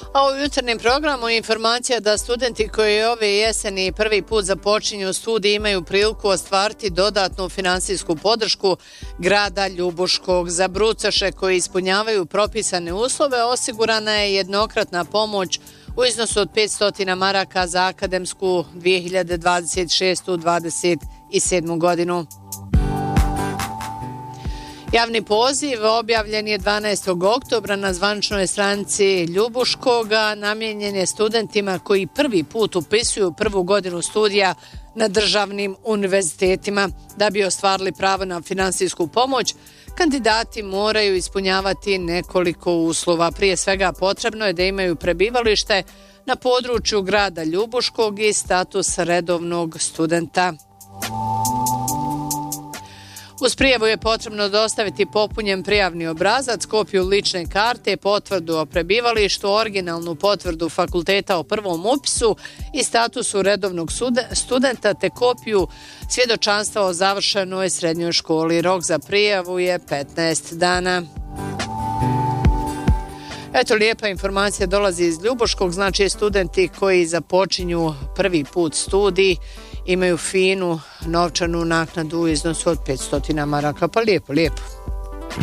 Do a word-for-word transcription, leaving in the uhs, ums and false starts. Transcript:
A u jutarnjem programu informacija da studenti koji ove jeseni prvi put započinju studij imaju priliku ostvariti dodatnu finansijsku podršku grada Ljubuškog. Za brucoše koji ispunjavaju propisane uslove osigurana je jednokratna pomoć u iznosu od petsto maraka za akademsku dvije hiljade dvadeset šeste dvadeset sedmu godinu. Javni poziv objavljen je dvanaestog oktobra na zvaničnoj stranici Ljubuškoga, namijenjen je studentima koji prvi put upisuju prvu godinu studija na državnim univerzitetima. Da bi ostvarili pravo na finansijsku pomoć, kandidati moraju ispunjavati nekoliko uslova. Prije svega potrebno je da imaju prebivalište na području grada Ljubuškog i status redovnog studenta. Uz prijavu je potrebno dostaviti popunjen prijavni obrazac, kopiju lične karte, potvrdu o prebivalištu, originalnu potvrdu fakulteta o prvom upisu i statusu redovnog studenta te kopiju svjedočanstva o završenoj srednjoj školi. Rok za prijavu je petnaest dana. Eto, lijepa informacija dolazi iz Ljubuškog, znači studenti koji započinju prvi put studij imaju finu novčanu naknadu u iznosu od petsto maraka, pa lijepo, lijepo.